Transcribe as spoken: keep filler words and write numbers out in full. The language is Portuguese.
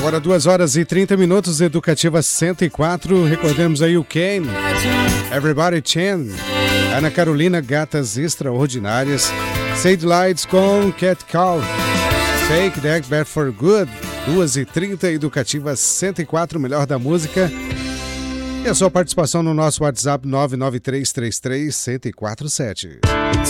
Agora duas horas e trinta minutos, Educativa cento e quatro. Recordemos aí o Kane, Everybody Chan, Ana Carolina, Gatas Extraordinárias, Sade Lights com Cat Call, Take That Back for Good. duas e trinta, Educativa cento e quatro, melhor da música. E a sua participação no nosso WhatsApp nove nove três três três um zero quatro sete.